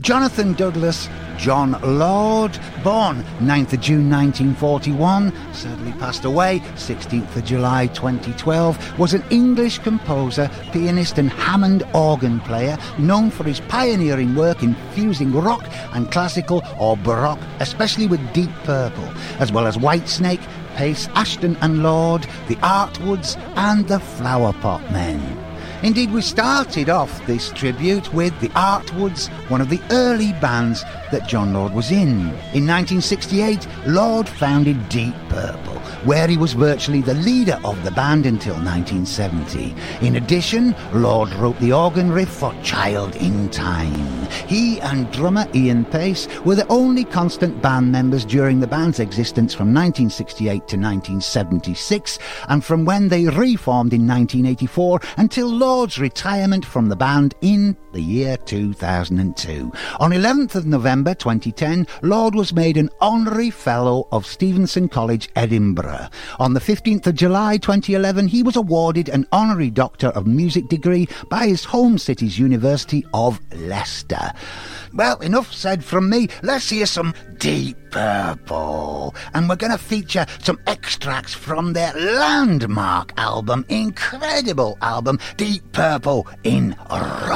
Jonathan Douglas John Lord, born 9th of June 1941, sadly passed away 16th of July 2012, was an English composer, pianist and Hammond organ player known for his pioneering work in fusing rock and classical or baroque, especially with Deep Purple, as well as Whitesnake, Pace, Ashton and Lord, the Artwoods and the Flowerpot Men. Indeed, we started off this tribute with the Artwoods, one of the early bands that John Lord was in. In 1968, Lord founded Deep Purple, where he was virtually the leader of the band until 1970. In addition, Lord wrote the organ riff for Child in Time. He and drummer Ian Pace were the only constant band members during the band's existence from 1968 to 1976, and from when they reformed in 1984 until Lord's retirement from the band in the year 2002. On 11th of November 2010, Lord was made an honorary fellow of Stevenson College, Edinburgh. On the 15th of July 2011, he was awarded an honorary Doctor of Music degree by his home city's University of Leicester. Well, enough said from me. Let's hear some Deep Purple. And we're going to feature some extracts from their landmark album, incredible album, Deep Purple in Rock.